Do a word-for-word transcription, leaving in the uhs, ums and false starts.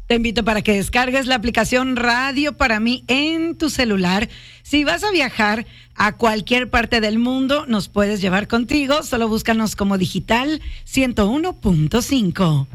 Te invito para que descargues la aplicación Radio para mí en tu celular. Si vas a viajar a cualquier parte del mundo, nos puedes llevar contigo. Solo búscanos como Digital ciento uno punto cinco.